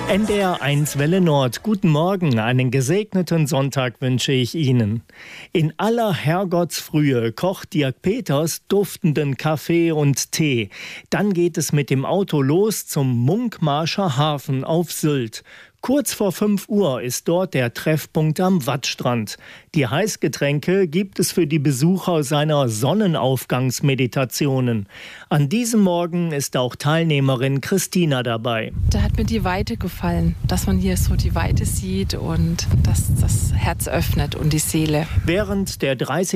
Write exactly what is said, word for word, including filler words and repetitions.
N D R eins Welle Nord. Guten Morgen, einen gesegneten Sonntag wünsche ich Ihnen. In aller Herrgottsfrühe kocht Dirk Peters duftenden Kaffee und Tee. Dann geht es mit dem Auto los zum Munkmarscher Hafen auf Sylt. Kurz vor fünf Uhr ist dort der Treffpunkt am Wattstrand. Die Heißgetränke gibt es für die Besucher seiner Sonnenaufgangsmeditationen. An diesem Morgen ist auch Teilnehmerin Christina dabei. Da hat mir die Weite gefallen, dass man hier so die Weite sieht und dass das Herz öffnet und die Seele. Während der dreißig